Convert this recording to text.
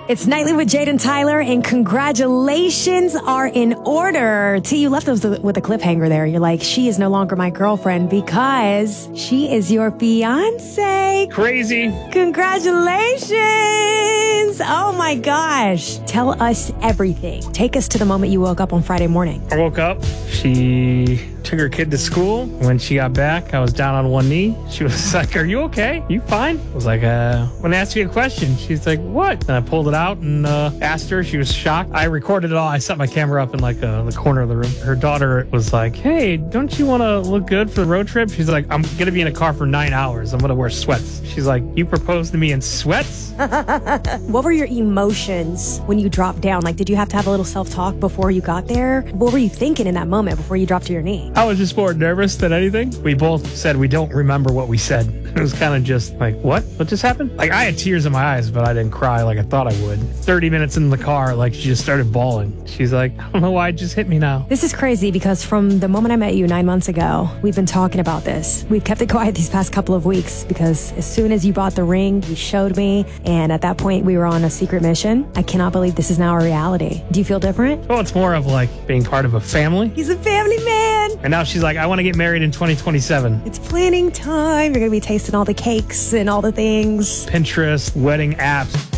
It's Nightly with Jade and Tyler, and congratulations are in order. T, you left us with a cliffhanger there. You're like, she is no longer my girlfriend because she is your fiance. Crazy. Congratulations. Oh my gosh. Tell us everything. Take us to the moment you woke up on Friday morning. I woke up. She took her kid to school. When she got back, I was down on one knee. She was like, "Are you okay? You fine?" I was like, "I want to ask you a question." She's like, "What?" And I pulled it out and asked her. She was shocked. I recorded it all. I set my camera up in like the corner of the room. Her daughter was like, "Hey, don't you want to look good for the road trip?" She's like, "I'm going to be in a car for 9 hours. I'm going to wear sweats." She's like, "You proposed to me in sweats?" What were your emotions when you dropped down? Like, did you have to have a little self-talk before you got there? What were you thinking in that moment before you dropped to your knee? I was just more nervous than anything. We both said we don't remember what we said. It was kind of just like, what? What just happened? Like, I had tears in my eyes, but I didn't cry like I thought I would. 30 minutes in the car, like, she just started bawling. She's like, "I don't know why it just hit me now." This is crazy because from the moment I met you 9 months ago, we've been talking about this. We've kept it quiet these past couple of weeks because as soon as you bought the ring, you showed me. And at that point, we were on a secret mission. I cannot believe this is now a reality. Do you feel different? Well, it's more of like being part of a family. He's a family man. And now she's like, "I want to get married in 2027. It's planning time. You're going to be tasting all the cakes and all the things. Pinterest, wedding apps.